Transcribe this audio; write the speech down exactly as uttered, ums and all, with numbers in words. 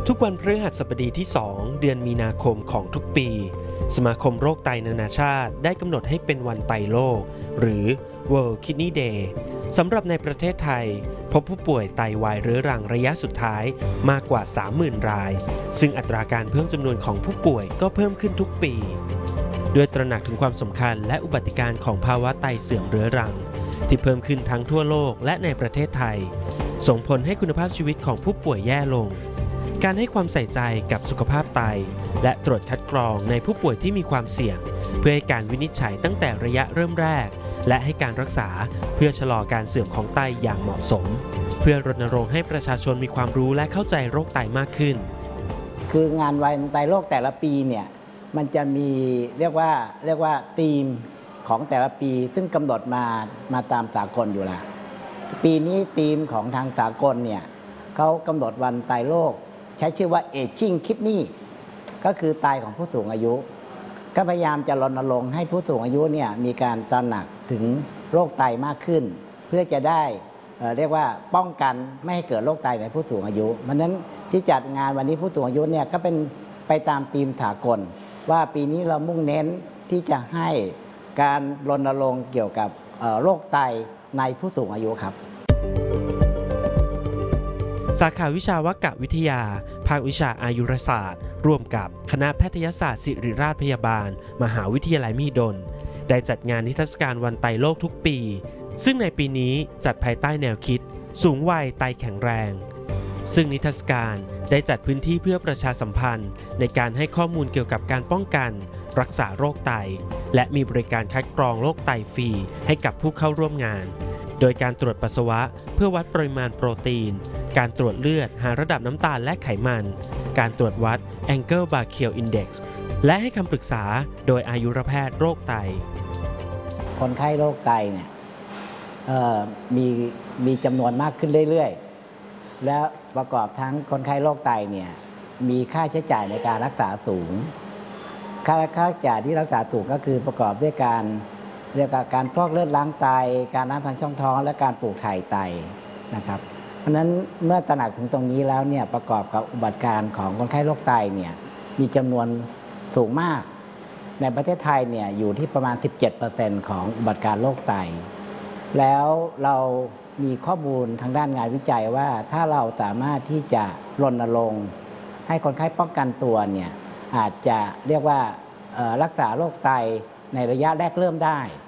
ทุกวันพฤหัสบดีที่สองเดือนมีนาคมของทุกปีสมาคมโรคไตนานาชาติได้กำหนดให้เป็นวันไตโลกหรือ World Kidney Day สำหรับในประเทศไทยพบผู้ป่วยไตวายเรื้อรังระยะสุดท้ายมากกว่า สามหมื่น รายซึ่งอัตราการเพิ่มจำนวนของผู้ป่วยก็เพิ่มขึ้นทุกปีด้วยตระหนักถึงความสำคัญและอุบัติการของภาวะไตเสื่อมเรื้อรังที่เพิ่มขึ้นทั้งทั่วโลกและในประเทศไทยส่งผลให้คุณภาพชีวิตของผู้ป่วยแย่ลงการให้ความใส่ใจกับสุขภาพไตและตรวจคัดกรองในผู้ป่วยที่มีความเสี่ยงเพื่อให้การวินิจฉัยตั้งแต่ระยะเริ่มแรกและให้การรักษาเพื่อชะลอการเสื่อมของไตอย่างเหมาะสมเพื่อรณรงค์ให้ประชาชนมีความรู้และเข้าใจโรคไตมากขึ้นคืองานวันไตโรคแต่ละปีเนี่ยมันจะมีเรียกว่าเรียกว่าธีมของแต่ละปีซึ่งกำหนดมามาตามสากลอยู่แล้วปีนี้ธีมของทางสากลเนี่ยเขากำหนดวันไตโรคใช้ชื่อว่า Aging Kidney ก็คือไตของผู้สูงอายุก็พยายามจะรณรงค์ให้ผู้สูงอายุเนี่ยมีการตระหนักถึงโรคไตมากขึ้นเพื่อจะได้เอ่อเรียกว่าป้องกันไม่ให้เกิดโรคไตในผู้สูงอายุเพราะฉะนั้นที่จัดงานวันนี้ผู้สูงอายุเนี่ยก็เป็นไปตามธีมสากลว่าปีนี้เรามุ่งเน้นที่จะให้การรณรงค์เกี่ยวกับโรคไตในผู้สูงอายุครับสาขาวิชาวกวิทยาภาควิชาอายุรศาสตร์ร่วมกับคณะแพทยศาสตร์ศิริราชพยาบาลมหาวิทยาลัยมหิดลได้จัดงานนิทรรศการวันไตโลกทุกปีซึ่งในปีนี้จัดภายใต้แนวคิดสูงวัยไตแข็งแรงซึ่งนิทรรศการได้จัดพื้นที่เพื่อประชาสัมพันธ์ในการให้ข้อมูลเกี่ยวกับการป้องกันรักษาโรคไตและมีบริการคัดกรองโรคไตฟรีให้กับผู้เข้าร่วมงานโดยการตรวจปัสสาวะเพื่อวัดปริมาณโปรตีนการตรวจเลือดหาระดับน้ำตาลและไขมันการตรวจวัด Angle Brachial Index และให้คำปรึกษาโดยอายุรแพทย์โรคไตคนไข้โรคไตเนี่ยมีมีจำนวนมากขึ้นเรื่อยๆและประกอบทั้งคนไข้โรคไตเนี่ยมีค่าใช้จ่ายในการรักษาสูงค่าค่าใช้จ่ายที่รักษาสูงก็คือประกอบด้วยการเรียกว่าการฟอกเลือดล้างไตการล้างทางช่องท้องและการปลูกถ่ายไตนะครับเพราะฉะนั้นเมื่อตระหนักถึงตรงนี้แล้วเนี่ยประกอบกับอุบัติการของคนไข้โรคไตเนี่ยมีจำนวนสูงมากในประเทศไทยเนี่ยอยู่ที่ประมาณ สิบเจ็ดเปอร์เซ็นต์ ของอุบัติการโรคไตแล้วเรามีข้อมูลทางด้านงานวิจัยว่าถ้าเราสามารถที่จะรณรงค์ให้คนไข้ป้องกันตัวเนี่ยอาจจะเรียกว่ารักษาโรคไตในระยะแรกเริ่มได้